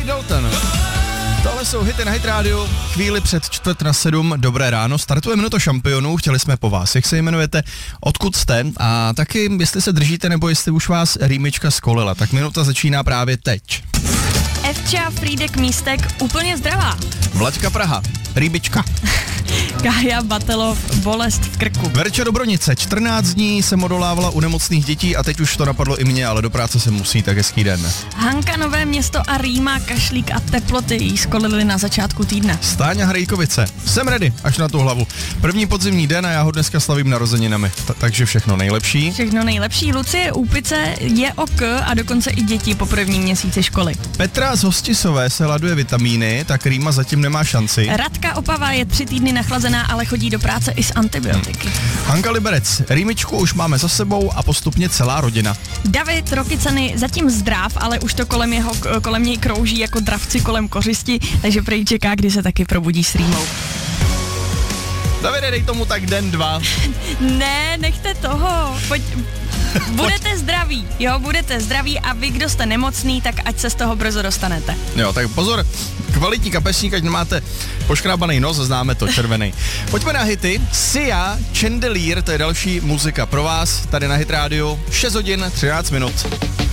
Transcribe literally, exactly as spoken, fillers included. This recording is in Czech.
Dalton. Tohle jsou hity na Hit Radio, chvíli před čtvrt na sedm, dobré ráno, startuje minuta šampionů, chtěli jsme po vás, jak se jmenujete, odkud jste a taky, jestli se držíte nebo jestli už vás rýmička skolila, tak minuta začíná právě teď. Evča Frýdek Místek úplně zdravá. Vlaďka Praha, rýbička. Kája Batelov, bolest v krku. Verča Dobronice, čtrnáct dní jsem odolávala u nemocných dětí a teď už to napadlo i mě, ale do práce se musí, tak hezký den. Hanka Nové Město a Rýma, kašlík a teploty jí skolily na začátku týdne. Stáňa Hrejkovice, jsem ready, až na tu hlavu. První podzimní den a já ho dneska slavím narozeninami, T- takže všechno nejlepší. Všechno nejlepší. Lucie Úpice je ok a dokonce i děti po prvním měsíci školy. Petra z Hostisové se laduje vitamíny, tak Rýma zatím nemá šanci. Radka Opava je tři týdny nachlazená, ale chodí do práce i s antibiotiky. Hmm. Hanka Liberec, rýmičku už máme za sebou a postupně celá rodina. David Rokycany zatím zdrav, ale už to kolem jeho, kolem něj krouží jako dravci kolem kořisti, takže prý čeká, kdy se taky probudí s rýmou. Davide, dej tomu tak den, dva. Ne, nechte toho. Pojď. Budete zdraví, jo, budete zdraví a vy, kdo jste nemocný, tak ať se z toho brzo dostanete. Jo, tak pozor, kvalitní kapesník, ať nemáte poškrábaný nos, známe to, červený. Pojďme na hity. Sia, Chandelier, to je další muzika pro vás, tady na Hit Radio, šest hodin, třináct minut.